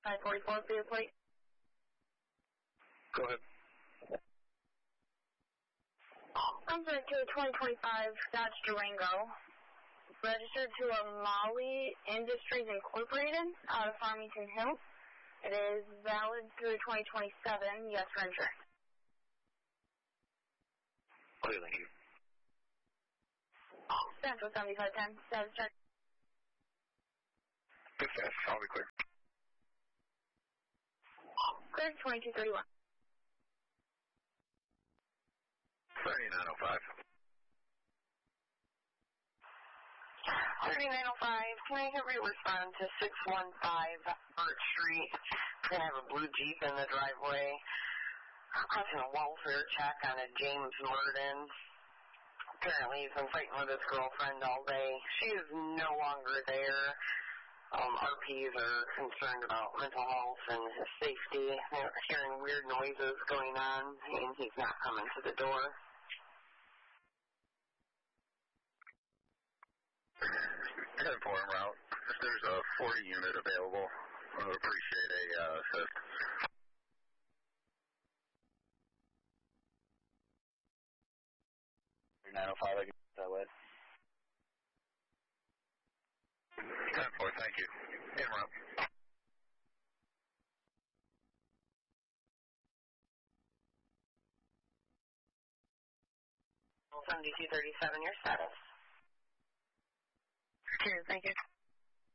544 for your plate. Go ahead. I'm sorry, to a 2025 Dodge Durango, registered to Amali Industries Incorporated out of Farmington Hills. It is valid through 2027, yes, for insurance. Okay, thank you. Central 7510, status check. Good fast, I'll be clear. Clear 2231. 3905. 3905, can I have you respond to 615 Birch Street? We're going to have a blue Jeep in the driveway. Causing a welfare check on a James Murden. Apparently he's been fighting with his girlfriend all day. She is no longer there. RPs are concerned about mental health and his safety. They're hearing weird noises going on, and he's not coming to the door. 10-4 en route. If there's a 40 unit available, I would appreciate a assist. I can that way. 10-4, thank you. En route. 7237, your status. Cheers, thank you.